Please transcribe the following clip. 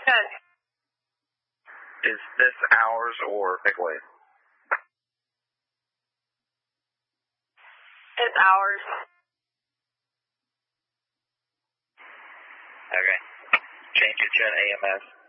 Good. Is this ours or Bigway? It's ours. Okay. Change it to an AMS.